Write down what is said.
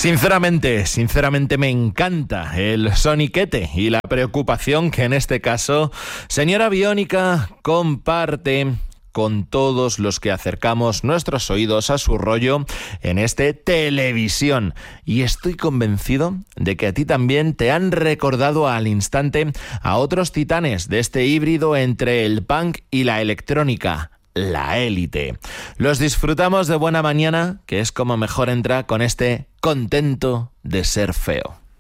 Sinceramente me encanta el soniquete y la preocupación que en este caso Señora Biónica comparte con todos los que acercamos nuestros oídos a su rollo en Televisión. Y estoy convencido de que a ti también te han recordado al instante a otros titanes de este híbrido entre el punk y la electrónica, La Élite. Los disfrutamos de buena mañana, que es como mejor entra con Contento de ser feo.